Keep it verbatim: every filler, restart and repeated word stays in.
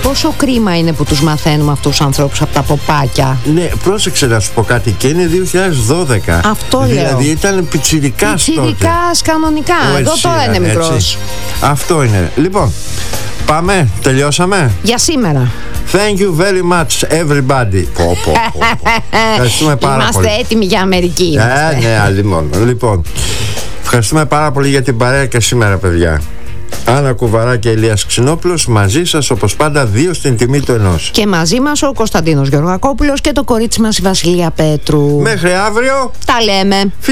πόσο κρίμα είναι που τους μαθαίνουμε αυτούς τους ανθρώπους από τα ποπάκια. Ναι, πρόσεξε να σου πω κάτι, και είναι δύο χιλιάδες δώδεκα. Αυτό λέω. Δηλαδή ήταν πιτσιρικάς τότε. Πιτσιρικάς κανονικά. Ο Εδώ Ed τώρα Sheeran, είναι μικρός. έτσι. Αυτό είναι. Λοιπόν, πάμε, τελειώσαμε. Για σήμερα. Thank you very much everybody. Πω, πω, πω. Ευχαριστούμε πάρα Είμαστε πολύ. Είμαστε έτοιμοι για Αμερική. Ε, ναι, άλλη μόνο. Λοιπόν, ευχαριστούμε πάρα πολύ για την παρέα και σήμερα, παιδιά. Άννα Κουβαρά και Ηλίας Ξινόπουλος μαζί σας όπως πάντα, δύο στην τιμή του ενός. Και μαζί μας ο Κωνσταντίνος Γεωργακόπουλος και το κορίτσι μας η Βασιλεία Πέτρου. Μέχρι αύριο. Τα λέμε.